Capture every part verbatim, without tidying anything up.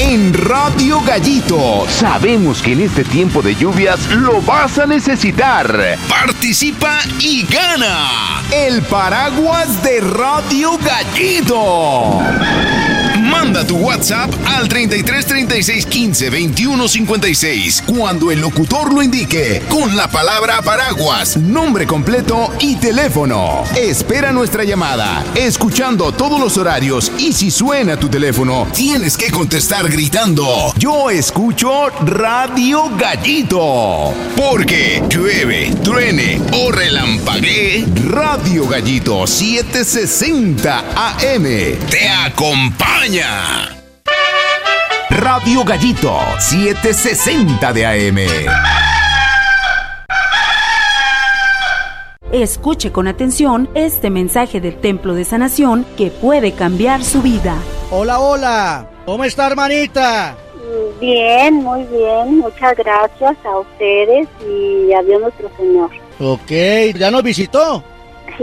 en Radio Gallito. Sabemos que en este tiempo de lluvias lo vas a necesitar. Participa y gana el paraguas de Radio Gallito. Manda tu WhatsApp al treinta y tres, treinta y seis, quince, veintiuno, cincuenta y seis cuando el locutor lo indique con la palabra paraguas, nombre completo y teléfono. Espera nuestra llamada, escuchando todos los horarios, y si suena tu teléfono, tienes que contestar gritando: yo escucho Radio Gallito. Porque llueve, truene o relampaguee, Radio Gallito setecientos sesenta A M te acompaña. Radio Gallito setecientos sesenta de A M. Escuche con atención este mensaje del Templo de Sanación que puede cambiar su vida. Hola, hola. ¿Cómo está, hermanita? Bien, muy bien. Muchas gracias a ustedes y a Dios nuestro Señor. Ok, ¿ya nos visitó? Sí.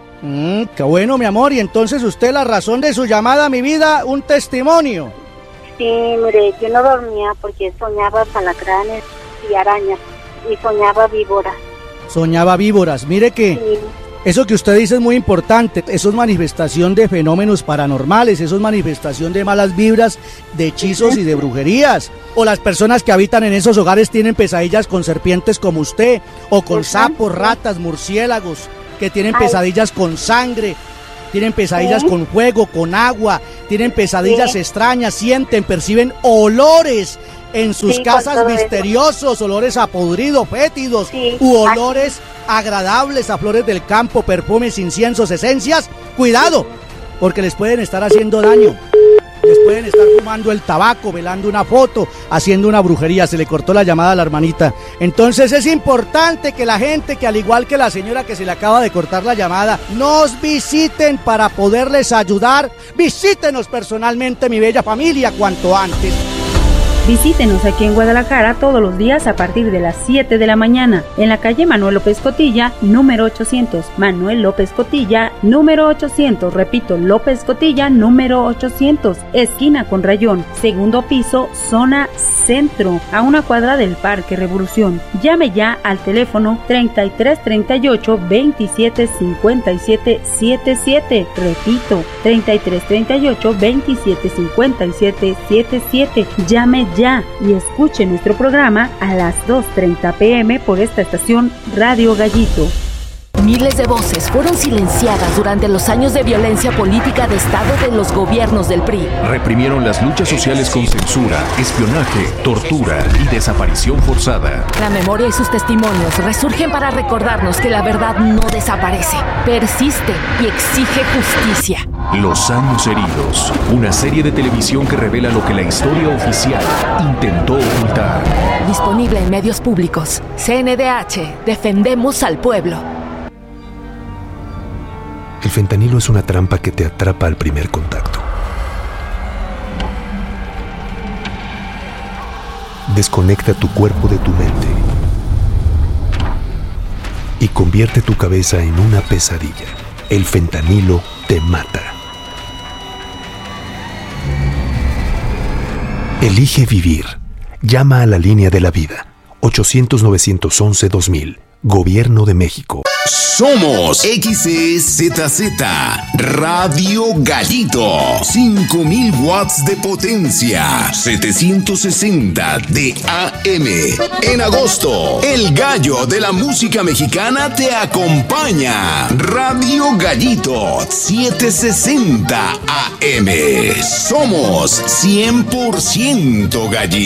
Mm, qué bueno, mi amor. Y entonces usted, la razón de su llamada a mi vida, un testimonio. Sí, mire, yo no dormía porque soñaba alacranes y arañas y soñaba víboras. Soñaba víboras. Mire que sí. Eso que usted dice es muy importante. Eso es manifestación de fenómenos paranormales. Eso es manifestación de malas vibras, de hechizos y de brujerías. O las personas que habitan en esos hogares tienen pesadillas con serpientes como usted, o con sapos, ratas, murciélagos, que tienen Ay. pesadillas con sangre, tienen pesadillas ¿Sí? con fuego, con agua, tienen pesadillas ¿Sí? extrañas, sienten, perciben olores en sus sí, casas misteriosos, eso. olores a podrido, fétidos, sí. u olores agradables a flores del campo, perfumes, inciensos, esencias. Cuidado, porque les pueden estar haciendo daño. Les pueden estar fumando el tabaco, velando una foto, haciendo una brujería. Se le cortó la llamada a la hermanita. Entonces es importante que la gente, que al igual que la señora que se le acaba de cortar la llamada, nos visiten para poderles ayudar. Visítenos personalmente, mi bella familia, cuanto antes. Visítenos aquí en Guadalajara todos los días a partir de las siete de la mañana, en la calle Manuel López Cotilla, número ochocientos. Manuel López Cotilla, número ochocientos. Repito, López Cotilla, número ochocientos. Esquina con Rayón, segundo piso, zona centro, a una cuadra del Parque Revolución. Llame ya al teléfono treinta y tres, treinta y ocho, veintisiete, cincuenta y siete, setenta y siete. Repito, treinta y tres, treinta y ocho, veintisiete, cincuenta y siete, setenta y siete. Llame ya. Ya y escuche nuestro programa a las dos treinta pm por esta estación Radio Gallito. Miles de voces fueron silenciadas durante los años de violencia política de Estado de los gobiernos del P R I. Reprimieron las luchas sociales con censura, espionaje, tortura y desaparición forzada. La memoria y sus testimonios resurgen para recordarnos que la verdad no desaparece, persiste y exige justicia. Los años heridos, una serie de televisión que revela lo que la historia oficial intentó ocultar. Disponible en medios públicos. C N D H, defendemos al pueblo. El fentanilo es una trampa que te atrapa al primer contacto. Desconecta tu cuerpo de tu mente y convierte tu cabeza en una pesadilla. El fentanilo te mata. Elige vivir. Llama a la línea de la vida. ochocientos, novecientos once, dos mil. Gobierno de México. Somos X E Z Z Radio Gallito. cinco mil watts de potencia. setecientos sesenta de A M. En agosto, el gallo de la música mexicana te acompaña. Radio Gallito setecientos sesenta A M. Somos cien por ciento Gallito.